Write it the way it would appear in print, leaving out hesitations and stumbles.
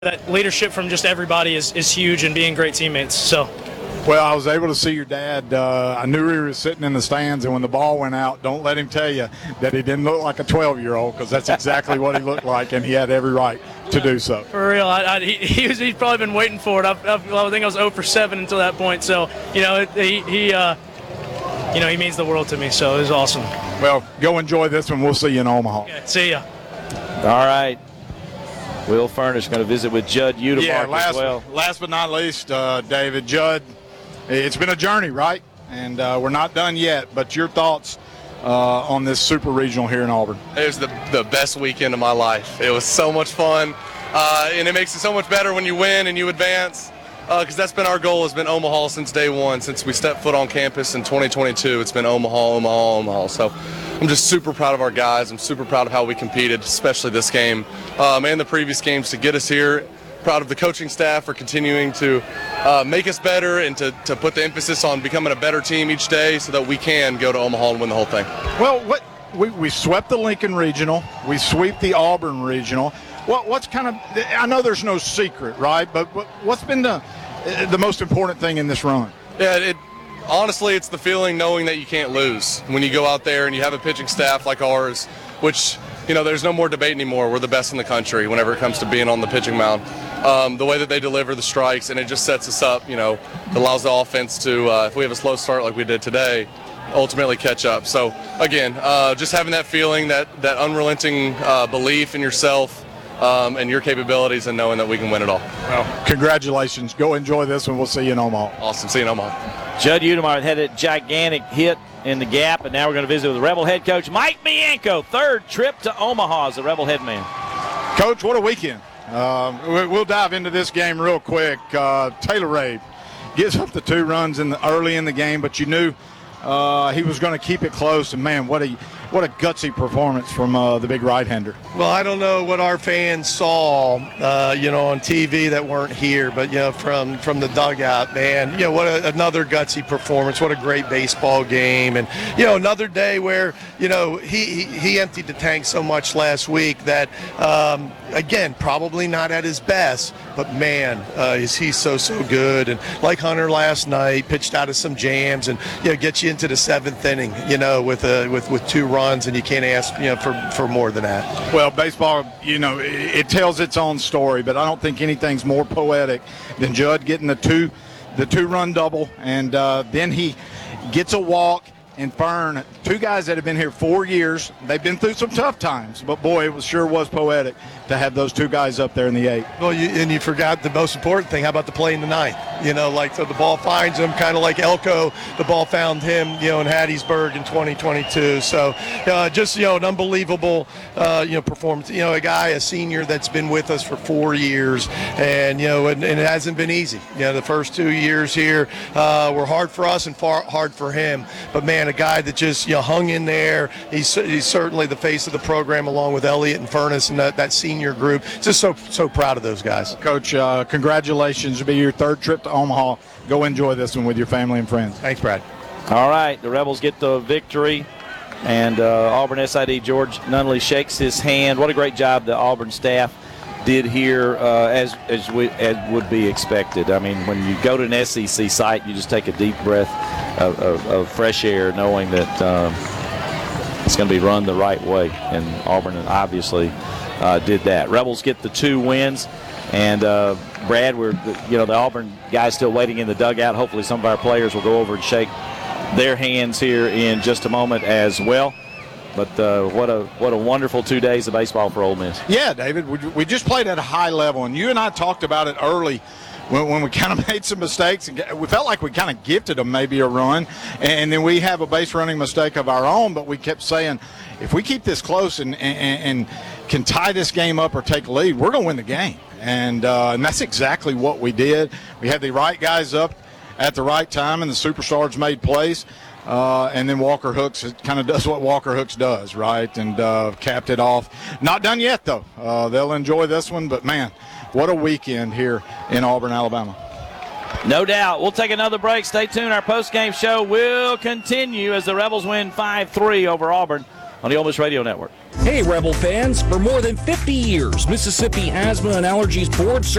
that leadership from just everybody is huge, and being great teammates. So. Well, I was able to see your dad. I knew he was sitting in the stands, and when the ball went out, don't let him tell you that he didn't look like a 12-year-old, because that's exactly what he looked like, and he had every right to do so. For real, he's probably been waiting for it. I think I was 0 for 7 until that point. So, he means the world to me. So it was awesome. Well, go enjoy this one. We'll see you in Omaha. Okay, see ya. All right. Will Furnish going to visit with Judd Udemark as well. Last but not least, David, Judd, it's been a journey, right? And we're not done yet, but your thoughts on this super regional here in Auburn. It was the best weekend of my life. It was so much fun, and it makes it so much better when you win and you advance, because that's been our goal, has been Omaha since day one, since we stepped foot on campus in 2022. It's been Omaha, Omaha, Omaha. So I'm just super proud of our guys. I'm super proud of how we competed, especially this game and the previous games to get us here. Proud of the coaching staff for continuing to make us better and to put the emphasis on becoming a better team each day so that we can go to Omaha and win the whole thing. Well, we swept the Lincoln Regional. We sweep the Auburn Regional. What's kind of – I know there's no secret, right? But what's been the most important thing in this run? Yeah, honestly, it's the feeling knowing that you can't lose when you go out there and you have a pitching staff like ours, which, there's no more debate anymore. We're the best in the country whenever it comes to being on the pitching mound. The way that they deliver the strikes, and it just sets us up, it allows the offense to, if we have a slow start like we did today, ultimately catch up. So, again, just having that feeling, that unrelenting belief in yourself, and your capabilities, and knowing that we can win it all. Well, congratulations. Go enjoy this one. We'll see you in Omaha. Awesome. See you in Omaha. Judd Udemark had a gigantic hit in the gap, and now we're going to visit with the Rebel head coach, Mike Bianco. Third trip to Omaha as the Rebel head man. Coach, what a weekend. We'll dive into this game real quick. Taylor Rabe gives up the 2 runs early in the game, but you knew he was going to keep it close, and, man, what a gutsy performance from the big right-hander. Well, I don't know what our fans saw, on TV that weren't here, but, from the dugout, man, what another gutsy performance. What a great baseball game. And, another day where, he emptied the tank so much last week that, again, probably not at his best, but, man, is he so good. And like Hunter last night, pitched out of some jams and, gets you into the 7th inning, with 2 runs, and you can't ask, for more than that. Well, baseball, it tells its own story, but I don't think anything's more poetic than Judd getting the two run double, and then he gets a walk. And Fern, 2 guys that have been here 4 years, they've been through some tough times, but boy, it sure was poetic to have those 2 guys up there in the 8th. Well, you forgot the most important thing. How about the play in the 9th? So the ball finds him, kind of like Elko. The ball found him, in Hattiesburg in 2022. So just, an unbelievable, performance. A senior that's been with us for 4 years, and, and it hasn't been easy. The first 2 years here were hard for us and hard for him. But, man, a guy that just, hung in there. He's certainly the face of the program, along with Elliott and Furness and that senior group. Just so proud of those guys. Coach, congratulations. It'll be your 3rd trip to Omaha. Go enjoy this one with your family and friends. Thanks, Brad. All right, the Rebels get the victory, and Auburn SID George Nunley shakes his hand. What a great job the Auburn staff did here, as would be expected. I mean, when you go to an SEC site, you just take a deep breath of fresh air, knowing that it's going to be run the right way, and Auburn obviously did that. Rebels get the 2 wins, and Brad, the Auburn guys still waiting in the dugout. Hopefully some of our players will go over and shake their hands here in just a moment as well. But what a wonderful 2 days of baseball for Ole Miss. Yeah, David, we just played at a high level, and you and I talked about it early when we kind of made some mistakes. And we felt like we kind of gifted them maybe a run, and then we have a base running mistake of our own, but we kept saying, if we keep this close and can tie this game up or take a lead, we're going to win the game. And that's exactly what we did. We had the right guys up at the right time, and the superstars made plays. And then Walker Hooks kind of does what Walker Hooks does, right, and capped it off. Not done yet, though. They'll enjoy this one, but, man, what a weekend here in Auburn, Alabama. No doubt. We'll take another break. Stay tuned. Our post-game show will continue as the Rebels win 5-3 over Auburn on the Ole Miss Radio Network. Hey, Rebel fans. For more than 50 years, Mississippi Asthma and Allergies Board